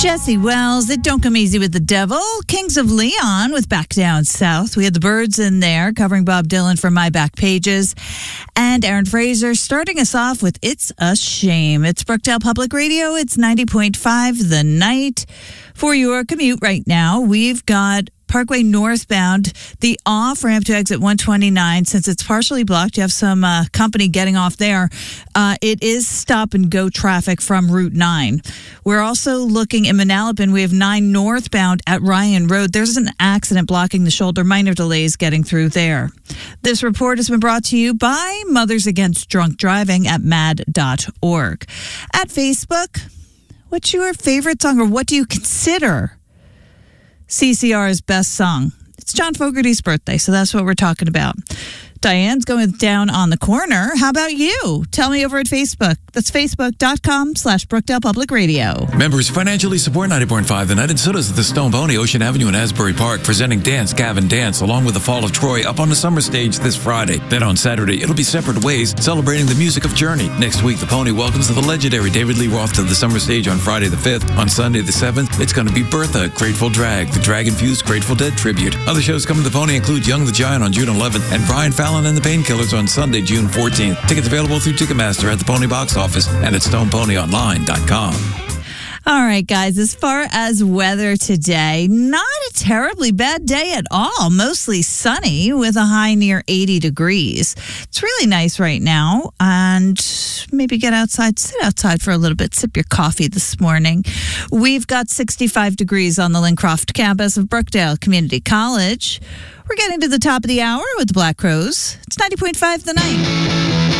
Jesse Wells, It Don't Come Easy with the Devil. Kings of Leon with Back Down South. We had the Byrds in there covering Bob Dylan from My Back Pages. And Aaron Fraser starting us off with It's a Shame. It's Brookdale Public Radio. It's 90.5 The Night. For your commute right now, we've got Parkway northbound, the off-ramp to exit 129, since it's partially blocked, you have some company getting off there. It is stop-and-go traffic from Route 9. We're also looking in Manalapan. We have 9 northbound at Ryan Road. There's an accident blocking the shoulder. Minor delays getting through there. This report has been brought to you by Mothers Against Drunk Driving at mad.org. At Facebook, what's your favorite song, or what do you consider CCR's best song? It's John Fogerty's birthday, so that's what we're talking about. Diane's going down on the corner. How about you? Tell me over at Facebook. That's facebook.com/Brookdale Public Radio. Members financially support 90.5 The Night, and so does the Stone Pony, Ocean Avenue in Asbury Park, presenting Dance Gavin Dance along with the Fall of Troy up on the summer stage this Friday. Then on Saturday, it'll be Separate Ways, celebrating the music of Journey. Next week, the Pony welcomes the legendary David Lee Roth to the summer stage on Friday the 5th. On Sunday the 7th, it's going to be Bertha, Grateful Drag, the drag-infused Grateful Dead tribute. Other shows coming to the Pony include Young the Giant on June 11th and Brian Fallon and the Painkillers on Sunday, June 14th. Tickets available through Ticketmaster at the Pony box office and at StonePonyOnline.com. All right, guys, as far as weather today, not a terribly bad day at all. Mostly sunny with a high near 80 degrees. It's really nice right now. And maybe get outside, sit outside for a little bit, sip your coffee this morning. We've got 65 degrees on the Lincroft campus of Brookdale Community College. We're getting to the top of the hour with the Black Crowes. It's 90.5 The Night.